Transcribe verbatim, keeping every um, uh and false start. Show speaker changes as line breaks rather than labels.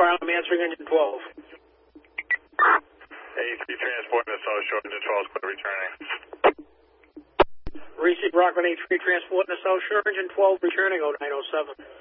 file. I'm answering engine twelve.
eighty-three transport in the South Shore, engine twelve is clear returning.
Receive Rockland eighty-three transport in the South Shore, engine twelve returning oh nine oh seven.